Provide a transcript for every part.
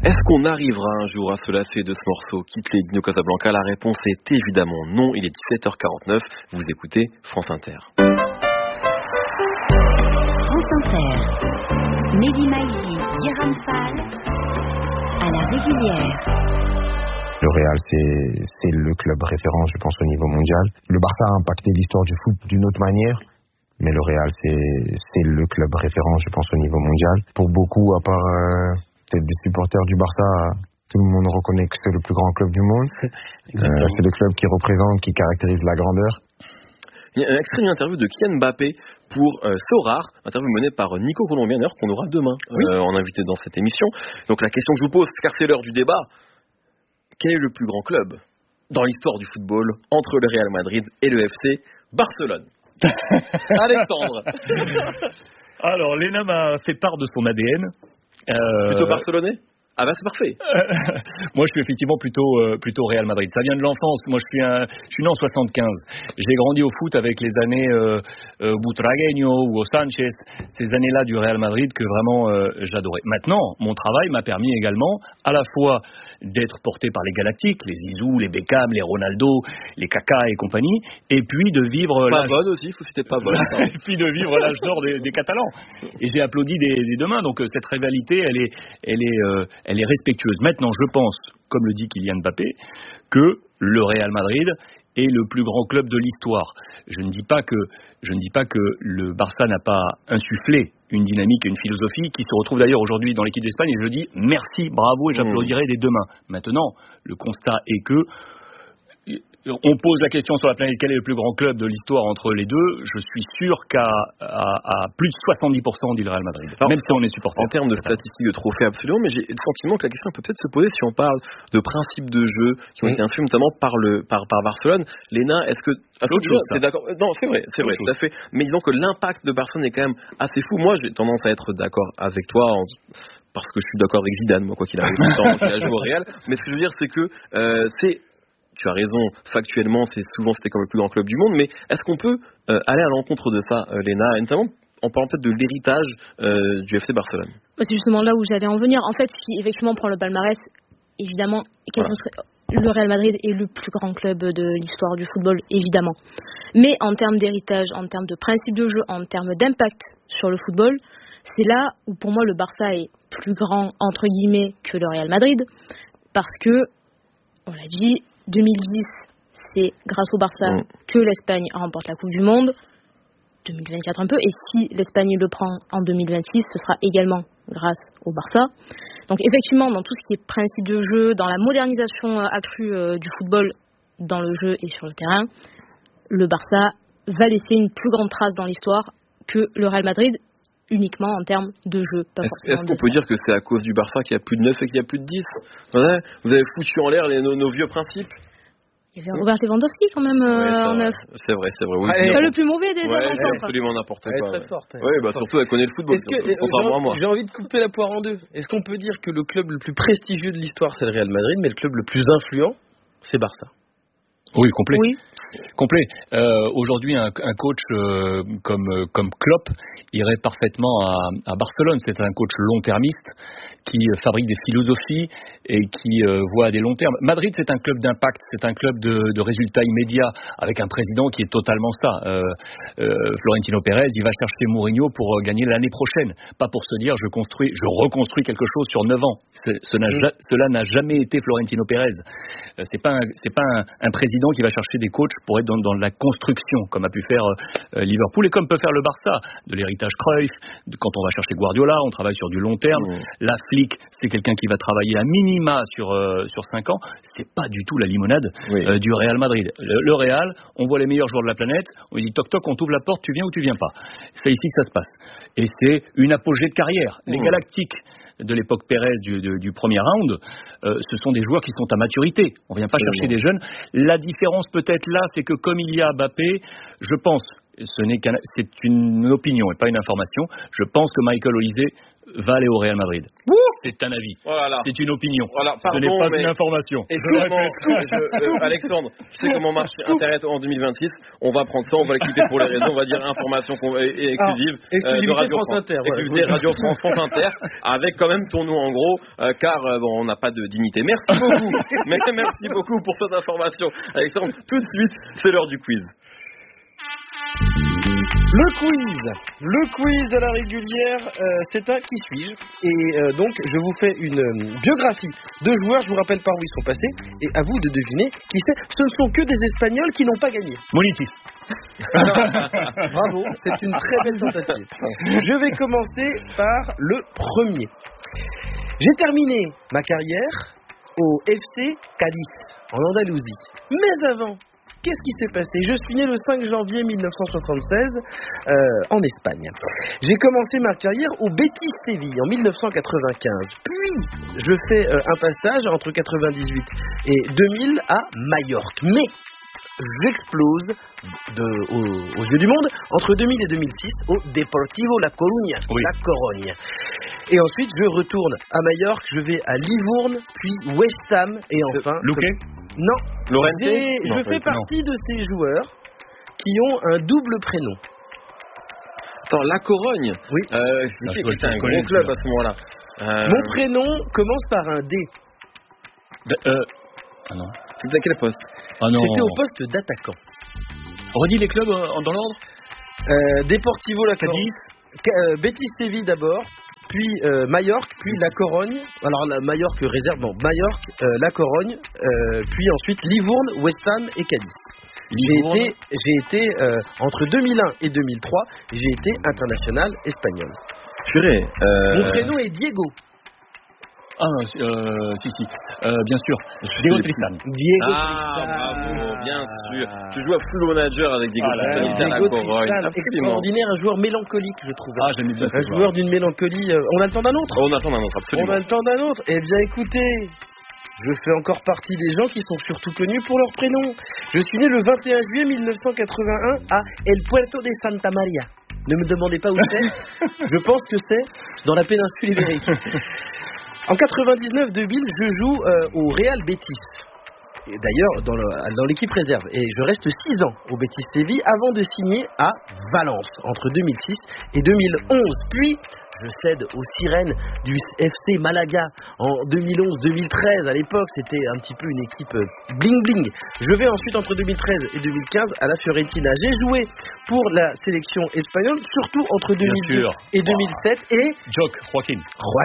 Est-ce qu'on arrivera un jour à se lasser de ce morceau Quitte les Dino Casablanca? La réponse est évidemment non. Il est 17h49. Vous écoutez France Inter. France Inter. Mehdi Maizi, Diram Fall, à la régulière. Le Real, c'est le club référent, je pense, au niveau mondial. Le Barça a impacté l'histoire du foot d'une autre manière, mais le Real, c'est le club référent, je pense, au niveau mondial. Pour beaucoup, à part peut-être des supporters du Barça, tout le monde reconnaît que c'est le plus grand club du monde. C'est le club qui représente, qui caractérise la grandeur. Il y a un extrait d'une interview de Kylian Mbappé pour Sorar, interview menée par Nico Colombien, d'ailleurs, qu'on aura demain en invité dans cette émission. Donc la question que je vous pose, car c'est l'heure du débat, quel est le plus grand club dans l'histoire du football entre le Real Madrid et le FC Barcelone? Alexandre. Alors, Léna m'a fait part de son ADN. Plutôt barcelonais? Ah bah c'est parfait. Moi je suis effectivement plutôt Real Madrid. Ça vient de l'enfance. Moi je suis né en 75. J'ai grandi au foot avec les années Butragueño ou Sanchez, ces années-là du Real Madrid que vraiment j'adorais. Maintenant, mon travail m'a permis également à la fois d'être porté par les Galactiques, les Zizou, les Beckham, les Ronaldo, les Kaka et compagnie, et puis de vivre Pavone aussi, faut citer Pavone. Et puis de vivre l'âge d'or des Catalans. Et j'ai applaudi des deux mains. Donc cette rivalité, elle est respectueuse. Maintenant, je pense, comme le dit Kylian Mbappé, que le Real Madrid est le plus grand club de l'histoire. Je ne dis pas que le Barça n'a pas insufflé une dynamique et une philosophie qui se retrouve d'ailleurs aujourd'hui dans l'équipe d'Espagne, et je dis merci, bravo, et j'applaudirai des deux mains. Maintenant, le constat est que on pose la question sur la planète, quel est le plus grand club de l'histoire entre les deux? Je suis sûr qu'à plus de 70%, on dit le Real Madrid. Alors, même si on est supporter. En termes de statistiques, de trophées, absolument, mais j'ai le sentiment que la question peut peut-être se poser si on parle de principes de jeu qui ont été inscrits notamment par Barcelone. Léna, est-ce que c'est d'accord? Non, c'est vrai, tout à fait. Mais disons que l'impact de Barcelone est quand même assez fou. Moi, j'ai tendance à être d'accord avec toi parce que je suis d'accord avec Zidane, moi, quoi qu'il arrive, tant qu'il a joué au Real. Mais ce que je veux dire, c'est que tu as raison, factuellement, c'était comme le plus grand club du monde, mais est-ce qu'on peut aller à l'encontre de ça, Léna, et notamment en parlant peut-être de l'héritage du FC Barcelone? C'est justement là où j'allais en venir. En fait, si effectivement on prend le palmarès, évidemment, le Real Madrid est le plus grand club de l'histoire du football, évidemment. Mais en termes d'héritage, en termes de principe de jeu, en termes d'impact sur le football, c'est là où pour moi le Barça est plus grand, entre guillemets, que le Real Madrid, parce que, on l'a dit, 2010, c'est grâce au Barça que l'Espagne remporte la Coupe du Monde. 2024 un peu. Et si l'Espagne le prend en 2026, ce sera également grâce au Barça. Donc effectivement, dans tout ce qui est principe de jeu, dans la modernisation accrue du football dans le jeu et sur le terrain, le Barça va laisser une plus grande trace dans l'histoire que le Real Madrid, uniquement en termes de jeu. Est-ce qu'on peut dire que c'est à cause du Barça qu'il y a plus de 9 et qu'il y a plus de 10? Ouais, vous avez foutu en l'air nos vieux principes? Il y avait Robert Lewandowski quand même en 9. C'est vrai. Oui, c'est pas le plus mauvais des c'est absolument n'importe quoi. Elle est très forte. Oui, surtout elle connaît le football. J'ai envie de couper la poire en deux. Est-ce qu'on peut dire que le club le plus prestigieux de l'histoire, c'est le Real Madrid, mais le club le plus influent, c'est Barça? Oui, complet. Complet. Aujourd'hui, un coach comme Klopp irait parfaitement à Barcelone. C'est un coach long-termiste qui fabrique des philosophies et qui voit à des longs termes. Madrid, c'est un club d'impact, c'est un club de résultats immédiats, avec un président qui est totalement ça. Florentino Pérez, il va chercher Mourinho pour gagner l'année prochaine, pas pour se dire je reconstruis quelque chose sur 9 ans. Cela n'a jamais été Florentino Pérez. C'est pas un président qui va chercher des coachs pour être dans la construction, comme a pu faire Liverpool et comme peut faire le Barça, de l'héritage Cruyff. Quand on va chercher Guardiola, on travaille sur du long terme. La Flick, c'est quelqu'un qui va travailler à minima sur 5 ans. C'est pas du tout la limonade du Real Madrid. Le Real, on voit les meilleurs joueurs de la planète, on dit toc toc, on t'ouvre la porte, tu viens ou tu viens pas. C'est ici que ça se passe. Et c'est une apogée de carrière. Les Galactiques de l'époque Pérez du premier round, ce sont des joueurs qui sont à maturité. On vient pas chercher des jeunes. La différence peut-être là, c'est que comme il y a Mbappé, je pense c'est une opinion et pas une information. Je pense que Michael Olise va aller au Real Madrid. C'est un avis. Voilà. C'est une opinion. Voilà, ce n'est pas une information. Alexandre, je sais comment marche Internet en 2026. On va prendre ça, on va l'équiper pour les réseaux. On va dire information exclusive. Exclusivité de Radio France Inter. Exclusivité Radio France Inter. Avec quand même ton nom en gros, car on n'a pas de dignité. Merci beaucoup. Merci beaucoup pour cette information, Alexandre. Tout de suite, c'est l'heure du quiz. Le quiz à la régulière, c'est un qui suis-je. Et donc, je vous fais une biographie de joueurs. Je vous rappelle par où ils sont passés. Et à vous de deviner qui c'est. Ce ne sont que des Espagnols qui n'ont pas gagné. Monitis. Bravo, c'est une très belle tentative. Je vais commencer par le premier. J'ai terminé ma carrière au FC Cadiz, en Andalousie. Mais avant, qu'est-ce qui s'est passé? Je suis né le 5 janvier 1976 en Espagne. J'ai commencé ma carrière au Betis Séville en 1995. Puis, je fais un passage entre 98 et 2000 à Majorque. Mais j'explose aux yeux du monde entre 2000 et 2006 au Deportivo La Coruña, La Corogne. Et ensuite, je retourne à Majorque, je vais à Livourne, puis West Ham, et enfin... Luque? Non. Lorente? Je fais partie de ces joueurs qui ont un double prénom. Attends, La Corogne? Oui. C'était un gros club à ce moment-là. Mon prénom commence par un D. Ah non. C'était à quel poste? C'était au poste d'attaquant. Redis les clubs dans l'ordre. Deportivo La Cadiz, Betis Séville d'abord, puis Majorque, puis La Corogne. Alors la Majorque réserve, Majorque, La Corogne, puis ensuite Livourne, West Ham et Cadiz. J'ai été entre 2001 et 2003, j'ai été international espagnol. Purée. Mon prénom est Diego. Si, bien sûr. Diego Tristan. Bravo, bien sûr. Tu joues à Full Manager avec Diego Tristan. Diego Tristan, extraordinaire, un joueur mélancolique, je trouve. J'aime bien un joueur d'une mélancolie. On a le temps d'un autre? On a le temps d'un autre, absolument. On a le temps d'un autre. Eh bien, écoutez, je fais encore partie des gens qui sont surtout connus pour leur prénom. Je suis né le 21 juillet 1981 à El Puerto de Santa Maria. Ne me demandez pas où c'est. Je pense que c'est dans la péninsule ibérique. En 99-2000, je joue au Real Betis. Et d'ailleurs, dans l'équipe réserve. Et je reste 6 ans au Betis Séville avant de signer à Valence entre 2006 et 2011. Puis, je cède aux sirènes du FC Malaga en 2011-2013. À l'époque, c'était un petit peu une équipe bling-bling. Je vais ensuite entre 2013 et 2015 à la Fiorentina. J'ai joué pour la sélection espagnole, surtout entre 2002 et 2007. Et Joaquin.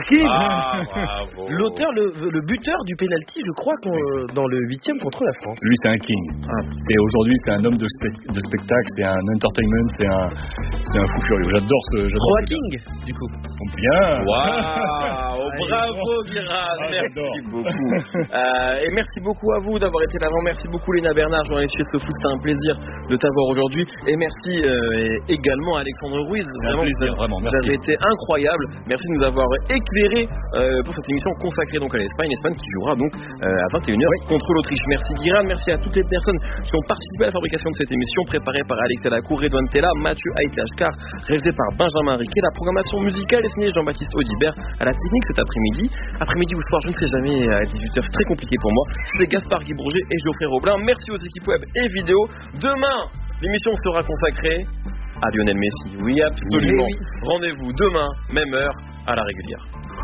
Bravo. L'auteur, le buteur du penalty, je crois, dans le 8e contre la France. Lui, c'est un king. Aujourd'hui, c'est un homme de spectacle, c'est un entertainment, c'est un fou furieux. J'adore Joaquin, du coup. Bien. Waouh. Bravo, Guiran. Merci beaucoup. Et merci beaucoup à vous d'avoir été là. Merci beaucoup, Léna Bernard, journaliste chez SoFoot. C'était un plaisir de t'avoir aujourd'hui. Et merci également à Alexandre Ruiz. Vraiment, vous avez été incroyable. Merci de nous avoir éclairé pour cette émission consacrée donc à l'Espagne. L'Espagne qui jouera donc à 21h contre l'Autriche. Merci Guiran. Merci à toutes les personnes qui ont participé à la fabrication de cette émission, préparée par Alexia Lacour, Redouane Tella, Mathieu Haït-Lachkar, réalisée par Benjamin Riquet. La programmation musicale est signée Jean-Baptiste Audibert. À la technique cet après-midi ou soir, je ne sais jamais, à 18h, c'est très compliqué pour moi. C'est Gaspard Guy-Bourget et Geoffrey Roblin. Merci aux équipes web et vidéo. Demain, l'émission sera consacrée à Lionel Messi. Oui, absolument. Oui. Rendez-vous demain, même heure, à la régulière.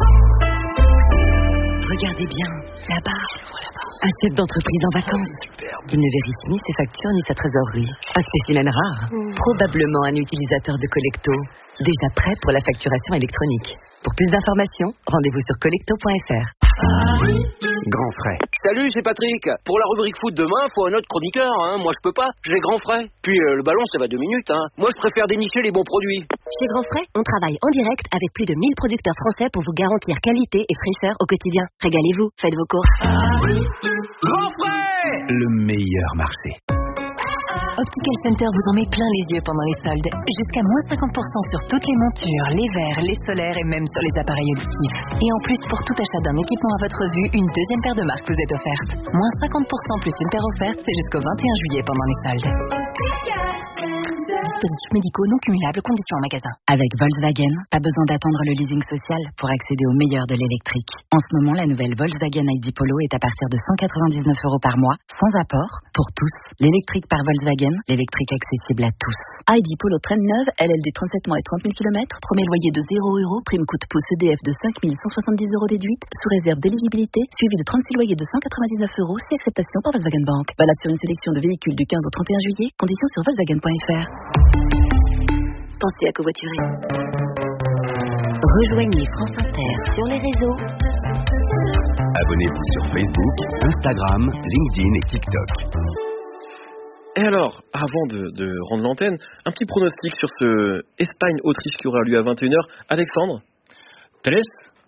Regardez bien, là-bas, un chef d'entreprise en vacances. Il ne vérifie ni ses factures ni sa trésorerie. Un spécimen rare, probablement un utilisateur de Collecto, déjà prêt pour la facturation électronique. Pour plus d'informations, rendez-vous sur collecto.fr. Grand frais. Salut, c'est Patrick. Pour la rubrique foot demain, faut un autre chroniqueur. Moi, je peux pas. J'ai Grand frais. Puis le ballon, ça va 2 minutes. Moi, je préfère dénicher les bons produits. Chez Grand frais, on travaille en direct avec plus de 1000 producteurs français pour vous garantir qualité et fraîcheur au quotidien. Régalez-vous, faites vos courses. Grand frais, le meilleur marché. Optical Center vous en met plein les yeux pendant les soldes. Jusqu'à moins 50% sur toutes les montures, les verres, les solaires et même sur les appareils auditifs. Et en plus, pour tout achat d'un équipement à votre vue, une deuxième paire de marques vous est offerte. Moins 50% plus une paire offerte, c'est jusqu'au 21 juillet pendant les soldes. Optical Center. dispositifs médicaux non cumulables, conditions en magasin. Avec Volkswagen, pas besoin d'attendre le leasing social pour accéder au meilleur de l'électrique. En ce moment, la nouvelle Volkswagen ID Polo est à partir de 199 € par mois, sans apport, pour tous. L'électrique par Volkswagen, l'électrique accessible à tous. ID Polo Trend neuve, LLD 37 mois et 30 000 km, premier loyer de 0 €, prime coûte pouce EDF de 5 170 € déduite, sous réserve d'éligibilité, suivi de 36 loyers de 199 €, si acceptation par Volkswagen Bank. Valable sur une sélection de véhicules du 15 au 31 juillet, conditions sur Volkswagen.fr. Pensez à covoiturer. Rejoignez France Inter sur les réseaux. Abonnez-vous sur Facebook, Instagram, LinkedIn et TikTok. Et alors, avant de rendre l'antenne, un petit pronostic sur ce Espagne-Autriche qui aura lieu à 21h. Alexandre 3-0.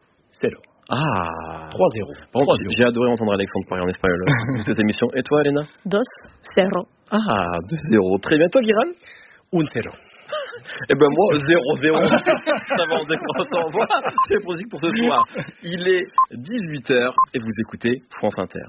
Ah 3-0. Bon, j'ai adoré entendre Alexandre parler en espagnol dans cette émission. Et toi, Elena 2-0. Ah, 2-0. Très bien. Toi, Guiran 1-0. Eh ben moi, 0-0. Ça va en décroissant. Voilà, c'est le pronostic pour ce soir. Il est 18h et vous écoutez France Inter.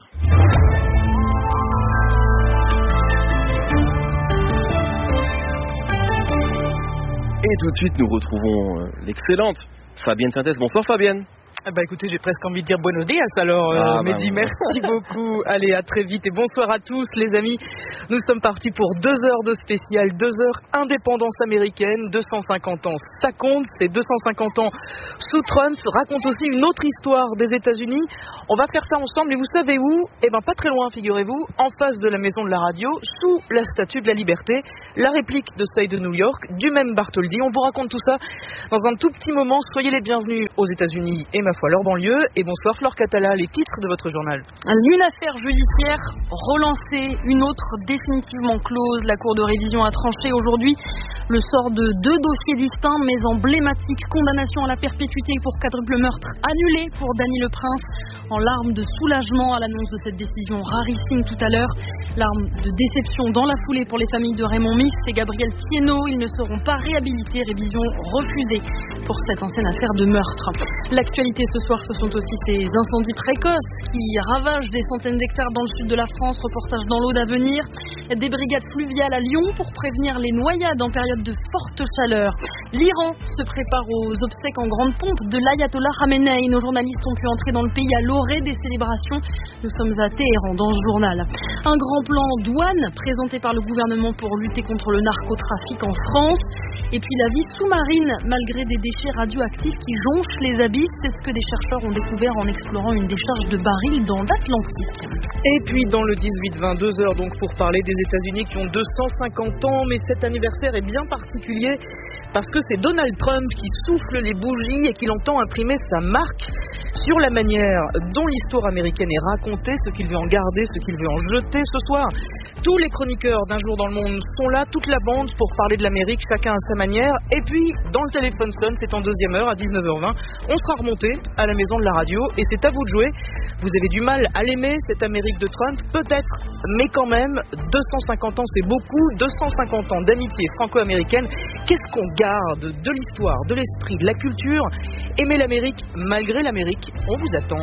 Et tout de suite, nous retrouvons l'excellente Fabienne Synthèse. Bonsoir Fabienne. Bah écoutez, j'ai presque envie de dire buenos dias alors, Mehdi, merci beaucoup. Allez, à très vite et bonsoir à tous les amis. Nous sommes partis pour 2 heures de spécial, 2 heures indépendance américaine, 250 ans. Ça compte, ces 250 ans sous Trump racontent aussi une autre histoire des États-Unis. On va faire ça ensemble et vous savez où ? Eh ben pas très loin, figurez-vous, en face de la maison de la radio, sous la Statue de la Liberté, la réplique de State de New York, du même Bartholdi. On vous raconte tout ça dans un tout petit moment. Soyez les bienvenus aux États-Unis et ma foi leur banlieue. Et bonsoir Flore Catala, les titres de votre journal. Une affaire judiciaire relancée, une autre définitivement close. La Cour de révision a tranché aujourd'hui le sort de 2 dossiers distincts mais emblématiques. Condamnation à la perpétuité pour quadruple meurtre annulée pour Dany Le Prince, en larmes de soulagement à l'annonce de cette décision rarissime tout à l'heure. Larmes de déception dans la foulée pour les familles de Raymond Mist et Gabriel Thiénot. Ils ne seront pas réhabilités, révision refusée pour cette ancienne affaire de meurtre. L'actualité ce soir, ce sont aussi ces incendies précoces qui ravagent des centaines d'hectares dans le sud de la France. Reportage dans l'eau d'avenir. Des brigades fluviales à Lyon pour prévenir les noyades en période de forte chaleur. L'Iran se prépare aux obsèques en grande pompe de l'ayatollah Khamenei. Nos journalistes ont pu entrer dans le pays à l'orée des célébrations. Nous sommes à Téhéran dans ce journal. Un grand plan douane présenté par le gouvernement pour lutter contre le narcotrafic en France. Et puis la vie sous-marine malgré des déchets radioactifs qui jonchent les abysses. C'est ce que des chercheurs ont découvert en explorant une décharge de barils dans l'Atlantique. Et puis dans le 18-20, 2 heures donc pour parler des États-Unis qui ont 250 ans. Mais cet anniversaire est bien particulier parce que c'est Donald Trump qui souffle les bougies et qu'il entend imprimer sa marque sur la manière dont l'histoire américaine est racontée, ce qu'il veut en garder, ce qu'il veut en jeter ce soir. Tous les chroniqueurs d'Un jour dans le monde sont là, toute la bande pour parler de l'Amérique, chacun à sa manière. Et puis, dans le téléphone sonne, c'est en 2e heure à 19h20. On sera remonté à la maison de la radio et c'est à vous de jouer. Vous avez du mal à l'aimer, cette Amérique de Trump, peut-être, mais quand même, 250 ans c'est beaucoup, 250 ans d'amitié franco-américaine. Qu'est-ce qu'on garde de l'histoire, de l'esprit, de la culture ? Aimer l'Amérique malgré l'Amérique, on vous attend.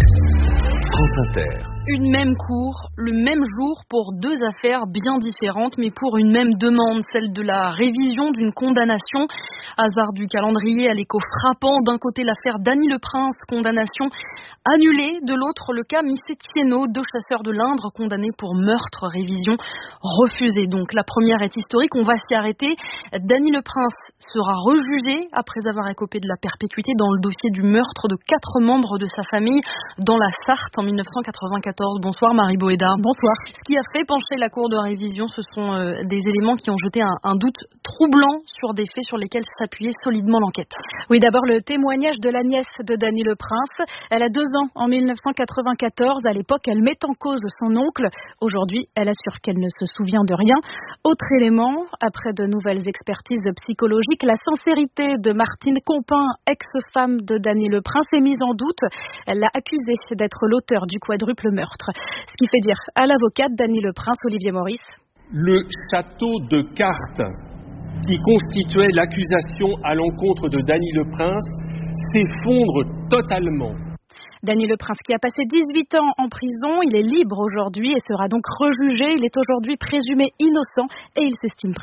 France Inter. Une même cour, le même jour pour 2 affaires bien différentes, mais pour une même demande, celle de la révision d'une condamnation. Hasard du calendrier à l'écho frappant. D'un côté, l'affaire Dany Le Prince, condamnation annulée. De l'autre, le cas Missé Thiénot, 2 chasseurs de l'Indre condamnés pour meurtre, révision refusée. Donc la première est historique, on va s'y arrêter. Dany Le Prince sera rejugé après avoir écopé de la perpétuité dans le dossier du meurtre de 4 membres de sa famille dans la Sarthe en 1994. Bonsoir Marie Boéda. Bonsoir. Ce qui a fait pencher la Cour de révision, ce sont des éléments qui ont jeté un doute troublant sur des faits sur lesquels s'appuyait solidement l'enquête. Oui, d'abord le témoignage de la nièce de Dany Le Prince. Elle a 2 ans en 1994. À l'époque, elle met en cause son oncle. Aujourd'hui, elle assure qu'elle ne se souvient de rien. Autre élément, après de nouvelles expertises psychologiques, la sincérité de Martine Compin, ex-femme de Dany Le Prince, est mise en doute. Elle l'a accusé d'être l'auteur du quadruple meurtre. Ce qui fait dire à l'avocate Dany Le Prince, Olivier Maurice. Le château de cartes qui constituait l'accusation à l'encontre de Dany Le Prince s'effondre totalement. Dany Le Prince qui a passé 18 ans en prison, il est libre aujourd'hui et sera donc rejugé. Il est aujourd'hui présumé innocent et il s'estime prêt.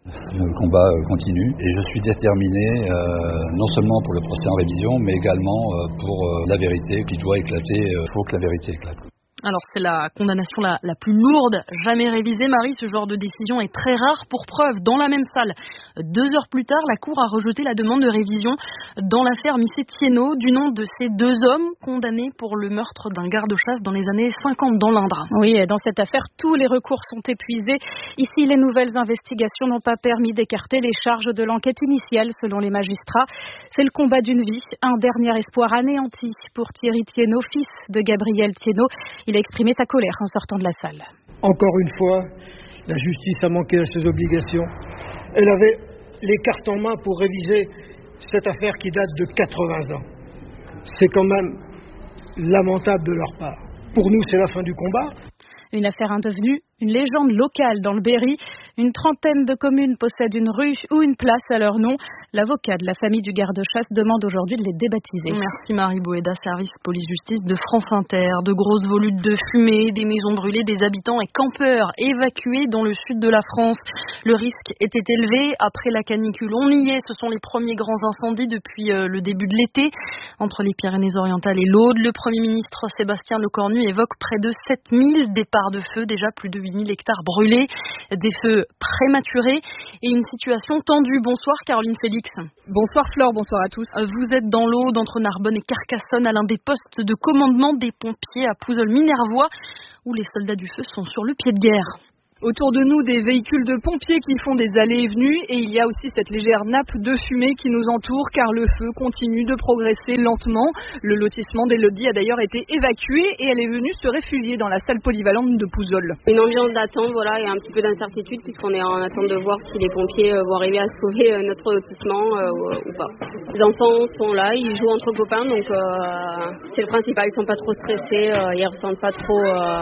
Le combat continue et je suis déterminé non seulement pour le procès en révision, mais également pour la vérité qui doit éclater. Il faut que la vérité éclate. Alors c'est la condamnation la plus lourde jamais révisée, Marie. Ce genre de décision est très rare. Pour preuve, dans la même salle, 2 heures plus tard, la Cour a rejeté la demande de révision dans l'affaire Missé-Thiénot, du nom de ces 2 hommes condamnés pour le meurtre d'un garde-chasse dans les années 50 dans l'Indre. Oui, et dans cette affaire, tous les recours sont épuisés. Ici, les nouvelles investigations n'ont pas permis d'écarter les charges de l'enquête initiale, selon les magistrats. C'est le combat d'une vie, un dernier espoir anéanti pour Thierry Thiénot, fils de Gabriel Thiénot. Il a exprimé sa colère en sortant de la salle. Encore une fois, la justice a manqué à ses obligations. Elle avait les cartes en main pour réviser cette affaire qui date de 80 ans. C'est quand même lamentable de leur part. Pour nous, c'est la fin du combat. Une affaire devenue une légende locale dans le Berry. Une trentaine de communes possèdent une rue ou une place à leur nom. L'avocat de la famille du garde-chasse demande aujourd'hui de les débaptiser. Merci Marie Boéda, service police-justice de France Inter. De grosses volutes de fumée, des maisons brûlées, des habitants et campeurs évacués dans le sud de la France. Le risque était élevé après la canicule. On y est, ce sont les premiers grands incendies depuis le début de l'été. Entre les Pyrénées-Orientales et l'Aude, le Premier ministre Sébastien Lecornu évoque près de 7000 départs de feu, déjà plus de 8000 hectares brûlés, des feux prématurés et une situation tendue. Bonsoir Caroline Félix. Bonsoir Flore, bonsoir à tous. Vous êtes dans l'Aude, entre Narbonne et Carcassonne, à l'un des postes de commandement des pompiers à Pouzols-Minervois, où les soldats du feu sont sur le pied de guerre. Autour de nous, des véhicules de pompiers qui font des allées et venues et il y a aussi cette légère nappe de fumée qui nous entoure car le feu continue de progresser lentement. Le lotissement d'Élodie a d'ailleurs été évacué et elle est venue se réfugier dans la salle polyvalente de Pouzols. Une ambiance d'attente, voilà, et un petit peu d'incertitude puisqu'on est en attente de voir si les pompiers vont arriver à sauver notre lotissement ou pas. Les enfants sont là, ils jouent entre copains donc c'est le principal, ils sont pas trop stressés, ils ressentent pas trop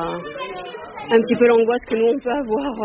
un petit peu l'angoisse que nous on peut avoir.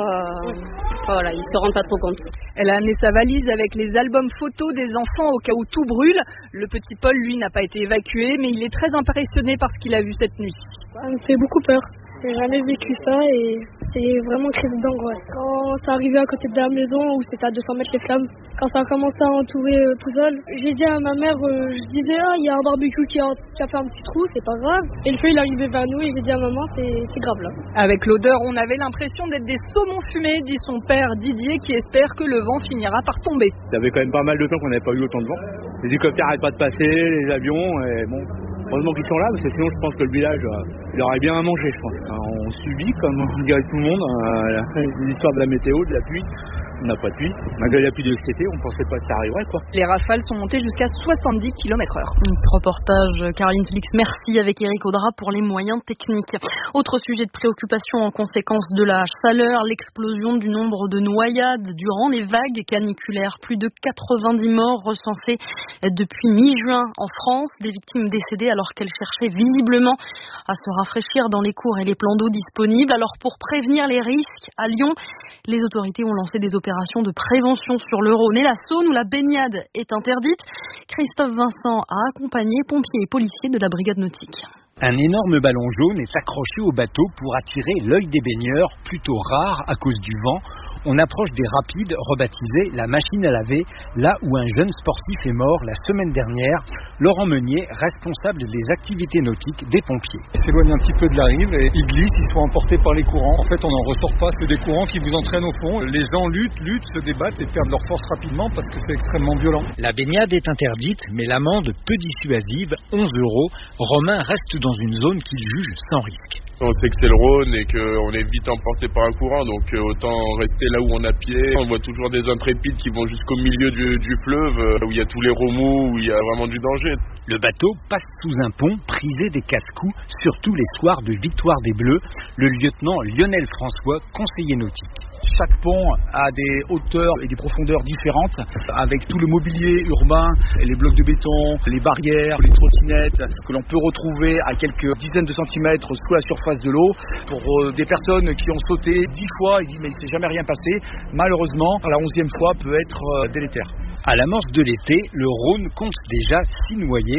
Voilà, ils se rendent pas trop compte. Elle a amené sa valise avec les albums photos des enfants au cas où tout brûle. Le petit Paul, lui, n'a pas été évacué, mais il est très impressionné par ce qu'il a vu cette nuit. Ça me fait beaucoup peur. J'ai jamais vécu ça et c'est vraiment crise d'angoisse. Quand c'est arrivé à côté de la maison où c'était à 200 mètres les flammes, quand ça a commencé à entourer Pouzols, j'ai dit à ma mère, je disais il y a un barbecue qui a fait un petit trou, c'est pas grave. Et le feu il est arrivé vers nous et j'ai dit à maman c'est grave là. Avec l'odeur, on avait l'impression d'être des saumons fumés, dit son père Didier qui espère que le vent finira par tomber. Il y avait quand même pas mal de temps qu'on n'avait pas eu autant de vent. Les hélicoptères n'arrêtent pas de passer, les avions, et bon, heureusement qu'ils sont là parce que sinon je pense que le village il aurait bien à manger je pense. On subit comme on dirait tout le monde l'histoire de la météo, de la pluie. On n'a pas de pluie. Malgré la pluie de cet été, on ne pensait pas que ça arriverait quoi. Les rafales sont montées jusqu'à 70 km/h. Reportage Caroline Félix, merci avec Eric Audra pour les moyens techniques. Autre sujet de préoccupation en conséquence de la chaleur, l'explosion du nombre de noyades durant les vagues caniculaires. Plus de 90 morts recensés depuis mi-juin en France. Des victimes décédées alors qu'elles cherchaient visiblement à se rafraîchir dans les cours et les plans d'eau disponibles. Alors pour prévenir les risques, à Lyon, les autorités ont lancé des opérations de prévention sur le Rhône et la Saône où la baignade est interdite. Christophe Vincent a accompagné pompiers et policiers de la brigade nautique. Un énorme ballon jaune est accroché au bateau pour attirer l'œil des baigneurs, plutôt rare à cause du vent. On approche des rapides rebaptisés la machine à laver, là où un jeune sportif est mort la semaine dernière. Laurent Meunier, responsable des activités nautiques des pompiers. Ils s'éloignent un petit peu de la rive et ils glissent, ils sont emportés par les courants. En fait, on n'en ressort pas, c'est des courants qui vous entraînent au fond. Les gens luttent, se débattent et perdent leur force rapidement parce que c'est extrêmement violent. La baignade est interdite, mais l'amende peu dissuasive, 11 €. Romain reste dans une zone qu'il juge sans risque. On sait que c'est le Rhône et qu'on est vite emporté par un courant, donc autant rester là où on a pied. On voit toujours des intrépides qui vont jusqu'au milieu du fleuve, où il y a tous les remous, où il y a vraiment du danger. Le bateau passe sous un pont prisé des casse-coups, surtout les soirs de victoire des Bleus. Le lieutenant Lionel François, conseiller nautique. Chaque pont a des hauteurs et des profondeurs différentes, avec tout le mobilier urbain, les blocs de béton, les barrières, les trottinettes, que l'on peut retrouver à quelques dizaines de centimètres sous la surface de l'eau. Pour des personnes qui ont sauté 10 fois, ils disent mais il ne s'est jamais rien passé. Malheureusement, la 11e fois peut être délétère. À l'amorce de l'été, le Rhône compte déjà 6 noyés.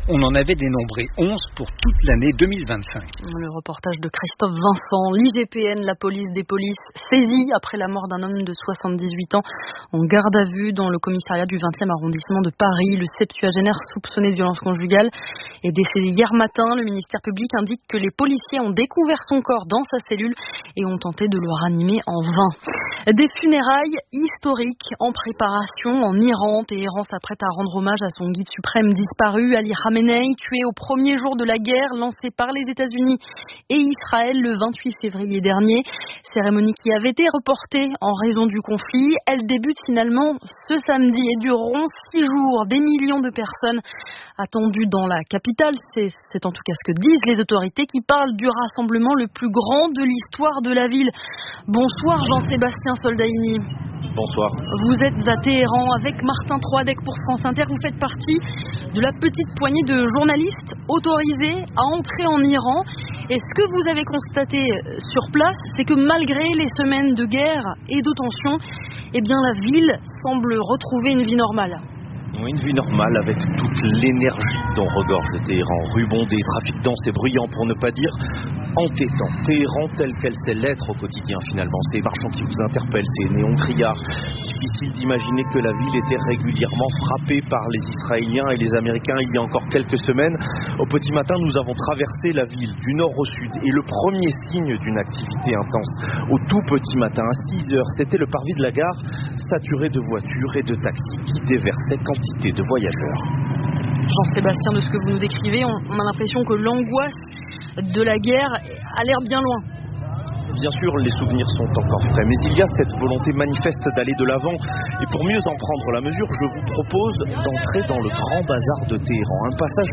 On en avait dénombré 11 pour toute l'année 2025. Le reportage de Christophe Vincent. L'IGPN, la police des polices, saisie après la mort d'un homme de 78 ans en garde à vue dans le commissariat du 20e arrondissement de Paris. Le septuagénaire soupçonné de violence conjugale est décédé hier matin. Le ministère public indique que les policiers ont découvert son corps dans sa cellule et ont tenté de le ranimer en vain. Des funérailles historiques en préparation en Iran. Téhéran s'apprête à rendre hommage à son guide suprême disparu, Ali Khamenei, tué au premier jour de la guerre lancée par les États-Unis et Israël le 28 février dernier. Cérémonie qui avait été reportée en raison du conflit. Elle débute finalement ce samedi et dureront 6 jours. Des millions de personnes attendues dans la capitale. C'est en tout cas ce que disent les autorités qui parlent du rassemblement le plus grand de l'histoire de la ville. Bonsoir Jean-Sébastien Soldaini. Bonsoir. Vous êtes à Téhéran avec Martin Troadec pour France Inter. Vous faites partie de la petite poignée de journalistes autorisés à entrer en Iran. Et ce que vous avez constaté sur place, c'est que malgré les semaines de guerre et de tension, eh bien la ville semble retrouver une vie normale. Oui, une vie normale avec toute l'énergie dont regorge Téhéran. Rue bondée, trafic dense et bruyant pour ne pas dire entêtant. Téhéran telle qu'elle sait l'être au quotidien finalement. Ces marchands qui vous interpellent, ces néons criards. Difficile d'imaginer que la ville était régulièrement frappée par les Israéliens et les Américains il y a encore quelques semaines. Au petit matin, nous avons traversé la ville du nord au sud et le premier signe d'une activité intense au tout petit matin à 6 heures, c'était le parvis de la gare saturé de voitures et de taxis qui déversaient quantité de voyageurs. Jean-Sébastien, de ce que vous nous décrivez, on a l'impression que l'angoisse de la guerre a l'air bien loin. Bien sûr, les souvenirs sont encore frais, mais il y a cette volonté manifeste d'aller de l'avant. Et pour mieux en prendre la mesure, je vous propose d'entrer dans le grand bazar de Téhéran. Un passage